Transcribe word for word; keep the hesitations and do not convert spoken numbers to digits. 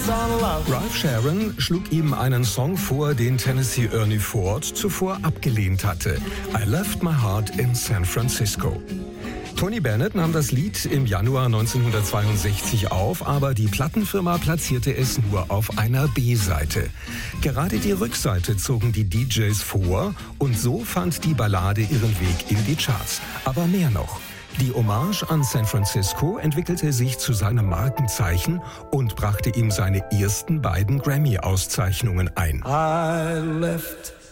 Ralph Sharon schlug ihm einen Song vor, den Tennessee Ernie Ford zuvor abgelehnt hatte. I Left My Heart in San Francisco. Tony Bennett nahm das Lied im Januar neunzehnhundertzweiundsechzig auf, aber die Plattenfirma platzierte es nur auf einer B-Seite. Gerade die Rückseite zogen die D Js vor und so fand die Ballade ihren Weg in die Charts. Aber mehr noch. Die Hommage an San Francisco entwickelte sich zu seinem Markenzeichen und brachte ihm seine ersten beiden Grammy-Auszeichnungen ein. I left